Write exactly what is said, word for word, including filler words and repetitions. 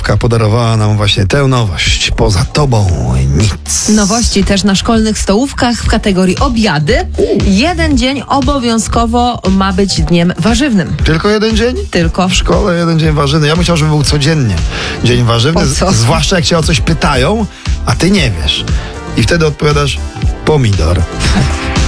stołówka podarowała nam właśnie tę nowość. Poza tobą nic. Nowości też na szkolnych stołówkach w kategorii obiady. Jeden dzień obowiązkowo ma być dniem warzywnym. Tylko jeden dzień? Tylko. W szkole jeden dzień warzywny. Ja myślałem, żeby był codziennie dzień warzywny. Po co? Z, zwłaszcza jak cię o coś pytają, a ty nie wiesz. I wtedy odpowiadasz pomidor.